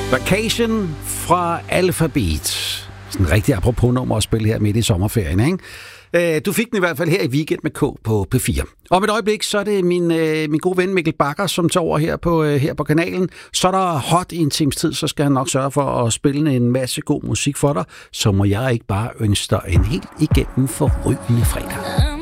Vacation fra Alphabet. Sådan en rigtig apropos nummer at spille her midt i sommerferien, ikke? Du fik den i hvert fald her i Weekend med K på P4. Om et øjeblik, så er det min gode ven Mikkel Bakker, som tager over her på kanalen. Så er der hot i en times tid, så skal han nok sørge for at spille en masse god musik for dig. Så må jeg ikke bare ønske dig en helt igennem forrygende fredag.